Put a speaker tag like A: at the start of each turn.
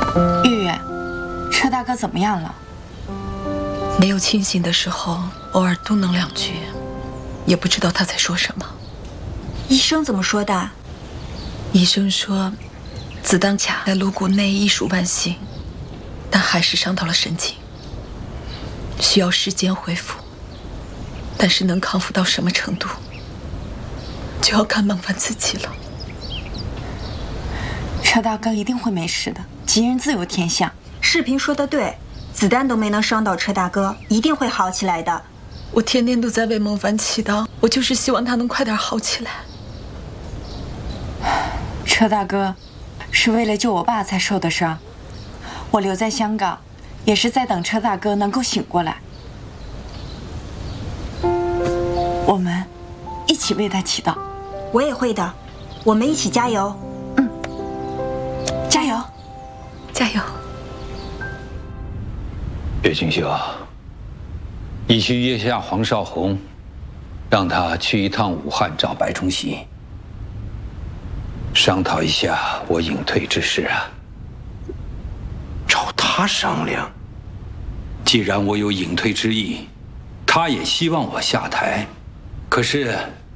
A: 月月，车大哥怎么样了？
B: 没有清醒的时候，偶尔嘟囔2句，也不知道他在说什么。
C: 医生怎么说的？
B: 医生说，子弹卡在颅骨内艺术万幸，但还是伤到了神经，需要时间恢复。但是能康复到什么程度，就要看孟凡自己了。
A: 车大哥一定会没事的，吉人自有天相。
C: 视频说的对，子弹都没能伤到车大哥，一定会好起来的。
B: 我天天都在为孟凡祈祷，我就是希望他能快点好起来。
A: 车大哥是为了救我爸才受的伤，我留在香港也是在等车大哥能够醒过来。我们一起为他祈祷。
C: 我也会的，我们一起加油。
A: 加油，
B: 加油！
D: 岳清秀，你去约下黄少红，让他去一趟武汉找白崇禧，商讨一下我隐退之事啊。
E: 找他商量？
D: 既然我有隐退之意，他也希望我下台，可是